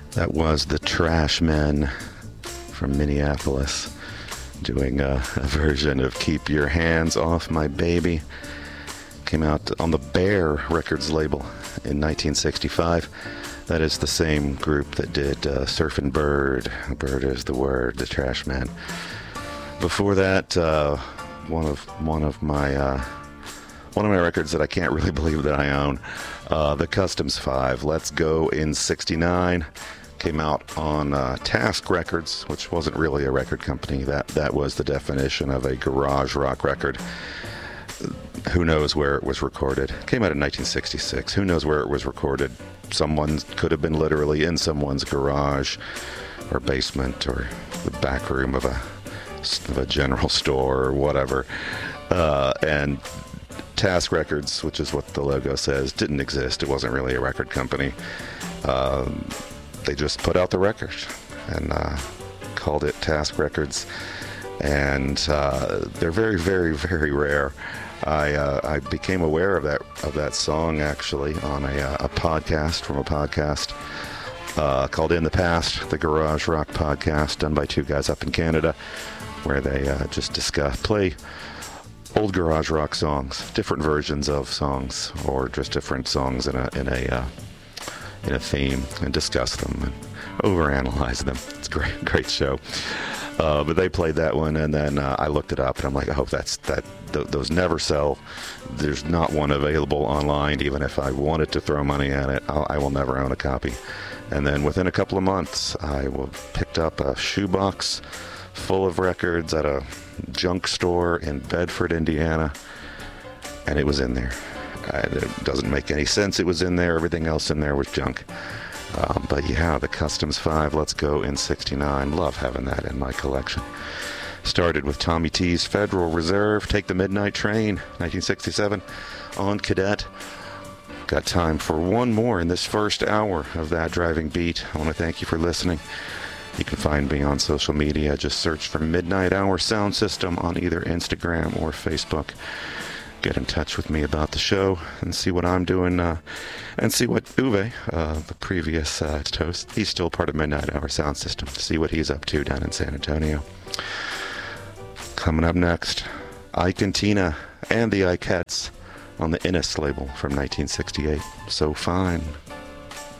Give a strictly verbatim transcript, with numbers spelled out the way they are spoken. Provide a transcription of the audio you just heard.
That was the Trash Men from Minneapolis doing a, a version of Keep Your Hands Off My Baby. Came out on the Bear Records label in nineteen sixty-five. That is the same group that did uh, Surfin' Bird. Bird is the word, the Trash Man. Before that, uh, one of one of my uh, one of my records that I can't really believe that I own, uh, the Customs Five. Let's Go in sixty-nine. Came out on uh, Task Records, which wasn't really a record company. That that was the definition of a garage rock record. Who knows where it was recorded? Came out in nineteen sixty-six. Who knows where it was recorded? Someone could have been literally in someone's garage or basement or the back room of a, of a general store or whatever. Uh, and Task Records, which is what the logo says, didn't exist. It wasn't really a record company. Um, they just put out the record and uh, called it Task Records. And uh, they're very, very, very rare. I uh, I became aware of that of that song actually on a, uh, a podcast from a podcast uh, called In the Past, the Garage Rock podcast, done by two guys up in Canada, where they uh, just discuss play old garage rock songs, different versions of songs, or just different songs in a in a uh, in a theme, and discuss them and overanalyze them. It's a great great show. Uh, but they played that one, and then uh, I looked it up, and I'm like, oh, that's that. Th- those never sell. There's not one available online. Even if I wanted to throw money at it, I'll, I will never own a copy. And then within a couple of months, I will picked up a shoebox full of records at a junk store in Bedford, Indiana, and it was in there. Uh, it doesn't make any sense. It was in there. Everything else in there was junk. Um, but yeah, the Customs five, Let's Go in sixty-nine. Love having that in my collection. Started with Tommy T's Federal Reserve, Take the Midnight Train, nineteen sixty-seven, on Cadet. Got time for one more in this first hour of That Driving Beat. I want to thank you for listening. You can find me on social media. Just search for Midnight Hour Sound System on either Instagram or Facebook. Get in touch with me about the show and see what I'm doing, uh, and see what Uwe, uh, the previous uh, host, he's still part of Midnight Hour Sound System, see what he's up to down in San Antonio. Coming up next, Ike and Tina and the Ikeettes on the Innes label from nineteen sixty-eight. So Fine.